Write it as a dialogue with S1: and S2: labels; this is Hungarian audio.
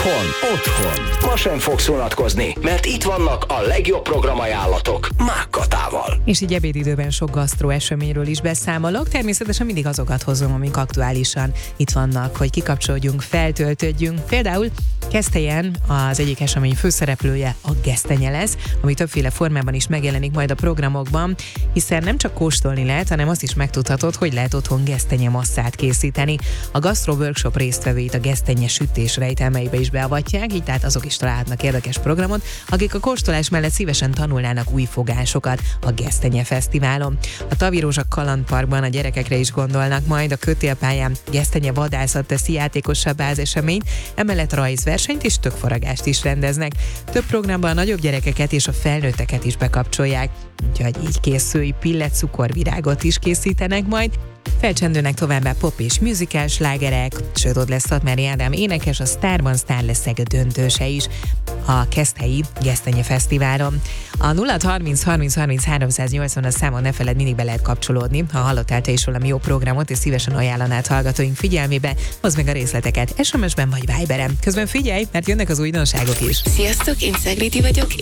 S1: Otthon. Ma sem fogsz unatkozni, mert itt vannak a legjobb programajánlatok Mákkatával.
S2: És így ebédidőben sok gasztró eseményről is beszámolok. Természetesen mindig azokat hozom, amik aktuálisan itt vannak, hogy kikapcsolódjunk, feltöltődjünk. Például Keszthelyen az egyik esemény főszereplője a gesztenye lesz, ami többféle formában is megjelenik majd a programokban, hiszen nem csak kóstolni lehet, hanem azt is megtudhatod, hogy lehet otthon gesztenye masszát készíteni. A gasztró workshop résztvevőit a gesztenye sütés rejtelmeibe is beavatják, így tehát azok is találhatnak érdekes programot, akik a kóstolás mellett szívesen tanulnának új fogásokat a Gesztenye Fesztiválon. A Tavirózsa Kalandparkban a gyerekekre is gondolnak majd, a kötélpályán gesztenye vadászat teszi játékosabbá az eseményt, emellett rajzversenyt és tökfaragást is rendeznek. Több programban a nagyobb gyerekeket és a felnőtteket is bekapcsolják, úgyhogy így készülj, pillet cukorvirágot is készítenek majd. Felcsendülnek továbbá pop és musical slágerek, sőt ott lesz Szatmári Ádám énekes, a Sztárban sztár lesz döntőse is a Keszthelyi Gesztenye Fesztiválon. A 0630 30 30 380 számon ne feled, mindig be lehet kapcsolódni, ha hallottál te is valami jó programot, és szívesen ajánlanád hallgatóink figyelmébe, hozd meg a részleteket SMS-ben vagy Viberen. Közben figyelj, mert jönnek az újdonságok is.
S3: Sziasztok, én Szegriti vagyok,